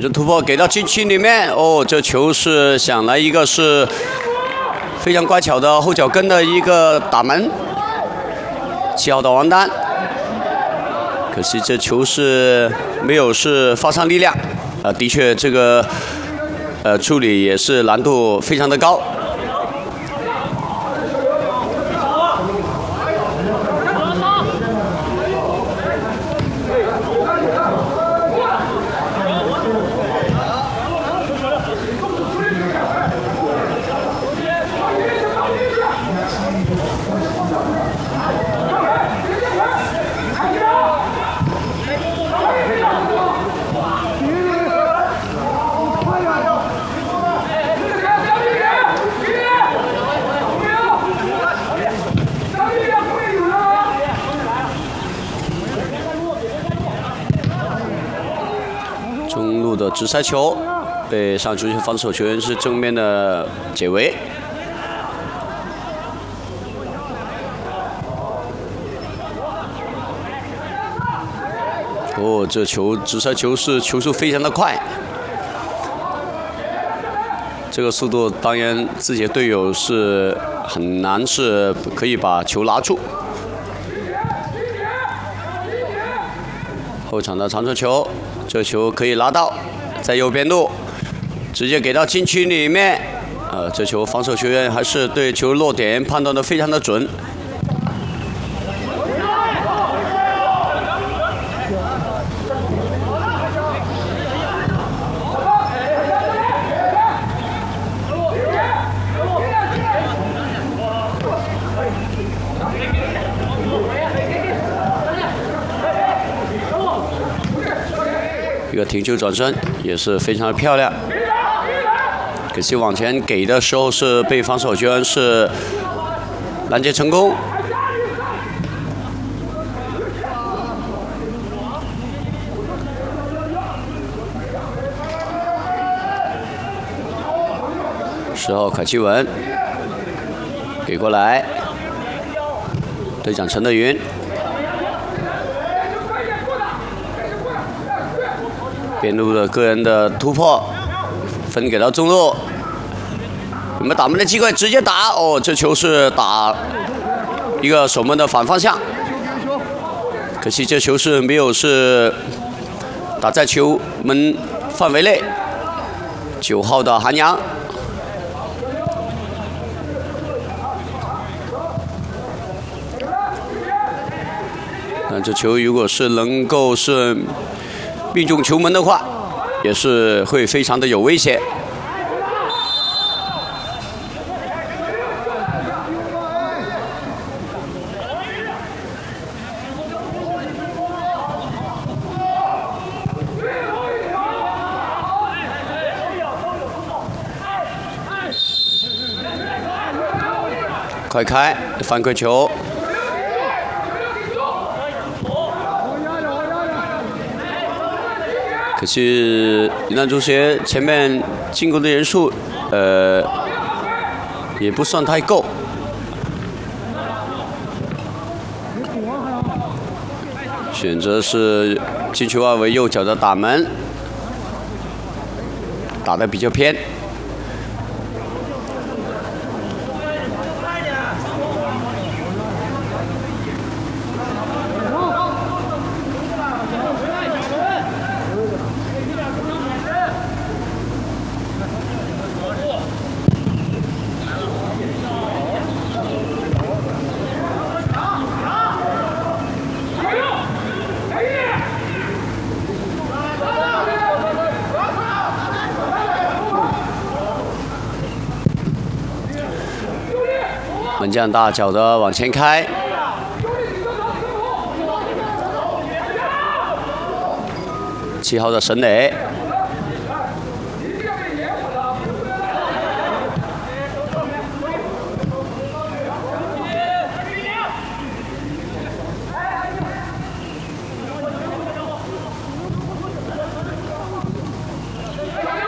这突破给到禁区里面，哦，这球是想来一个是非常乖巧的后脚跟的一个打门，7号的王丹。可惜这球是没有是发上力量，的确这个处理也是难度非常的高。 中路的直塞球被上足球防守球员是正面的解围。哦，这球直塞球是球速非常的快，这个速度当然自己的队友是很难是可以把球拿住。 后场的长传球，这球可以拿到，在右边路，直接给到禁区里面。这球防守球员还是对球落点判断的非常的准。一个停球转身也是非常的漂亮，可惜往前给的时候是被防守球员是拦截成功。10号凯奇文给过来，队长陈德云。 边路的个人的突破，分给到中路，有没有打门的机会？直接打哦，这球是打一个守门的反方向，可惜这球是没有是打在球门范围内。9号的韩阳，那这球如果是能够是 命中球门的话，也是会非常的有威胁。快开，犯规球。 可惜云南足协前面进攻的人数，也不算太够。选择是禁区外围右脚的打门，打得比较偏。 门将大脚的往前开，7号的沈磊，